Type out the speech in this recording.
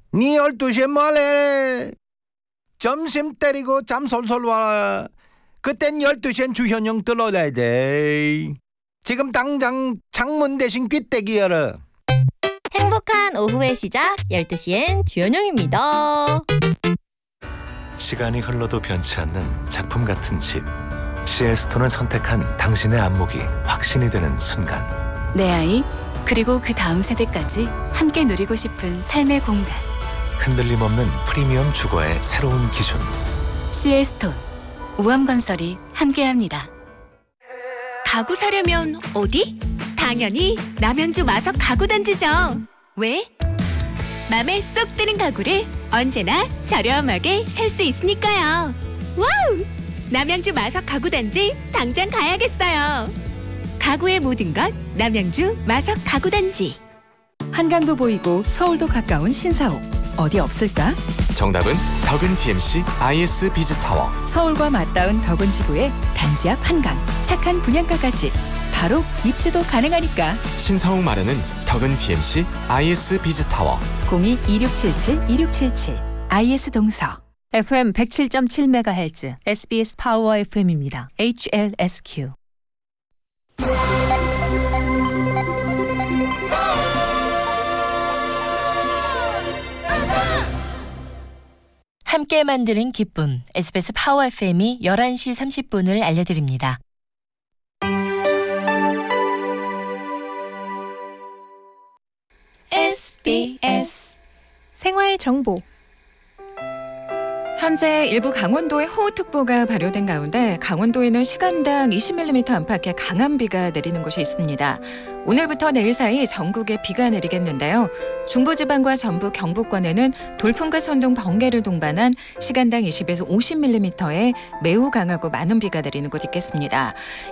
니 12시에 뭐래? 점심 때리고 잠 솔솔 와라. 그땐 12시엔 주현영 들어야 돼. 지금 당장 창문 대신 귀때기 열어. 행복한 오후의 시작 12시엔 주현영입니다. 시간이 흘러도 변치 않는 작품 같은 집. CL스톤을 선택한 당신의 안목이 확신이 되는 순간. 내 아이, 그리고 그 다음 세대까지 함께 누리고 싶은 삶의 공간. 흔들림 없는 프리미엄 주거의 새로운 기준. CL스톤, 우암건설이 함께합니다. 가구 사려면 어디? 당연히 남양주 마석 가구단지죠. 왜? 맘에 쏙 드는 가구를 언제나 저렴하게 살 수 있으니까요. 와우! 남양주 마석 가구단지 당장 가야겠어요. 가구의 모든 것 남양주 마석 가구단지. 한강도 보이고 서울도 가까운 신사옥. 어디 없을까? 정답은 덕은 TMC IS 비즈타워. 서울과 맞닿은 덕은 지구의 단지 앞 한강. 착한 분양가까지. 바로 입주도 가능하니까. 신사옥 마련은 덕은 TMC IS 비즈타워. 02-2677-2677 IS 동서. FM 107.7MHz SBS 파워 FM입니다. HLSQ. 함께 만드는 기쁨 SBS 파워 FM이 11시 30분을 알려드립니다. SBS 생활정보. 현재 일부 강원도에 호우특보가 발효된 가운데 강원도에는 시간당 20mm 안팎의 강한 비가 내리는 곳이 있습니다. 오늘부터 내일 사이 전국에 비가 내리겠는데요. 중부지방과 전북, 경북권에는 돌풍과 천둥, 번개를 동반한 시간당 20에서 50mm의 매우 강하고 많은 비가 내리는 곳 있겠습니다.